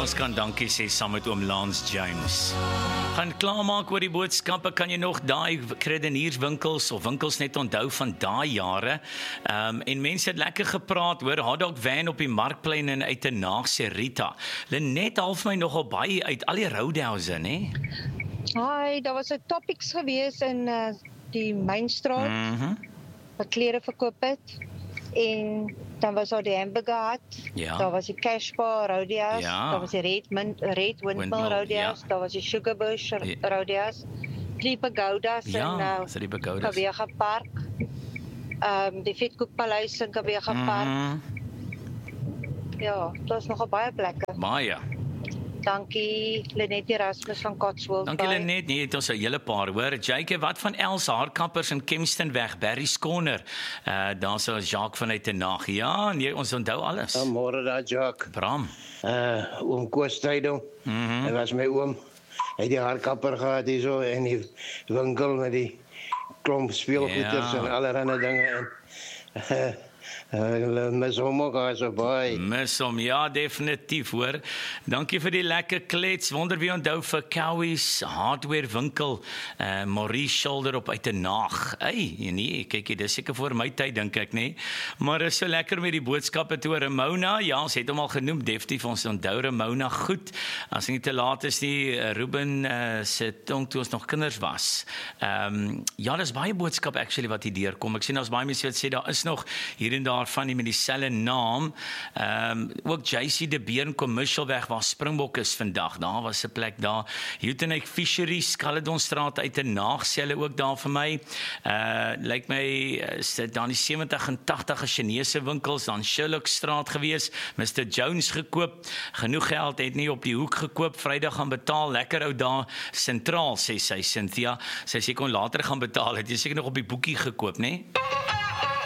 Ons kan dankie sê saam met oom Lance James. Gaan klaarmaak oor die boodskappe, kan jy nog daai kredenierswinkels of winkels net onthou van daai jare. En mense het lekker gepraat hoor, hotdog van op die markplein en uit 'n naagse Rita. Lenet half my nogal baie uit al die roadhouse, né? Hi, daar was 'n Topics gewees in die Mainstraat wat klere verkoop het. En dan was daar die Hamburger Hut, Ja. daar was die Cash Bar Roadhouse, Ja. daar was die Red Windmill Roadhouse, ja. daar was die Sugar Bush Roadhouse, Drie Pagodas Ja, in is dit die Pagodas? Kawega Park, die Vetkoekpaleis in Kawega Park. Ja, daar's nogal baie plekke. Baie. Dankie Lenet Erasmus van Cotswold. Dankie Lenet, nee, het ons 'n hele paar hoor. Jake, wat van Els haarkappers in Kempstonweg, Barry's Corner. Daar's so Jacques vanuit die nag. Ja, nee, ons onthou alles. Môre daar, Jacques. Bram. Oom Koos Tydong. Hy was my oom. Hy het die haarkapper gehad hier so en die winkel met die klomp speelgoeders en allerlei dinge en mis hom ook so baie. Mis hom, ja, definitief hoor. Dankie vir die lekker klets. Wonder wie onthou vir Cowie's hardware winkel, Maurice Shoulder op uit 'n naag. Nee, kyk, dis seker voor my tyd dink ek, nee. Maar is so lekker met die boodskappe toe Ramona. Ja, ons het hom al genoem, definitief ons onthou Ramona goed. As nie te laat is nie, Ruben se tong toe ons nog kinders was. Ja, dis baie boodskap actually wat hier deurkom. Ek sien daar's baie mense wat sê daar is nog hier en daar van die met dieselfde naam. Ook JC de Beer in Commercialweg waar Springbok is vandag. Daar was 'n plek daar. Uitenhage Fisheries, Caledonstraat uit 'n naagselle ook daar vir my. Lyk my is dit dan die 70 en 80 Chinese winkels, dan Sherlockstraat gewees. Mr Jones gekoop. Genoeg geld het nie op die hoek gekoop. Vrydag gaan betaal. Lekker ou daar sentraal sê sy Cynthia. Sy sê kon later gaan betaal. Het jy seker nog op die boekie gekoop, né?